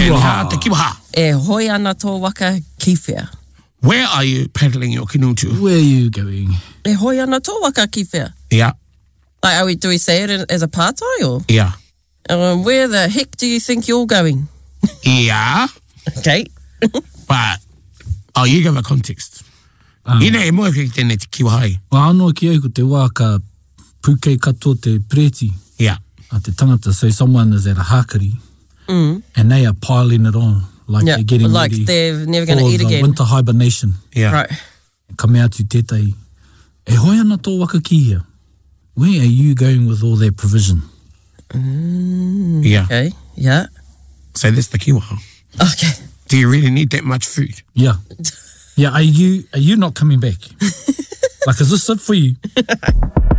Te kiwaha. E hoi ana tō waka ki whea. Where are you paddling your canoe to? Where are you going? E hoi ana tō waka ki whea. Yeah. Like, do we say it as a pātai or? Yeah. Where the heck do you think you're going? Yeah. Okay. But, you give a context. Ina e moe kei tēnei te kiwahai. Wa anō ki au ko te wā ka pūkei katoa te preti. Yeah. A te tangata, so someone is at a hakari and they are piling it on like they're getting like ready they're never going to eat again. Winter hibernation. Yeah. Right. Ka mea tu tētai, e hoi ana tō waka ki hea. Where are you going with all that provision? Yeah. Okay, yeah. So that's the kiwaha. Okay. Do you really need that much food? Yeah. Yeah, are you not coming back? Like, is this it for you?